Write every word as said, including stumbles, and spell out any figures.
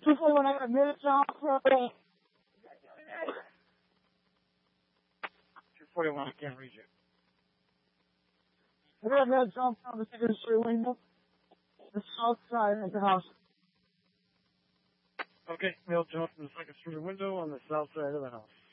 Truthfully, when I got a mid jump, two forty-one, I can't read it. I got a mid jump on the second story window, the south side of the house. Okay, male jump from the second story window on the south side of the house.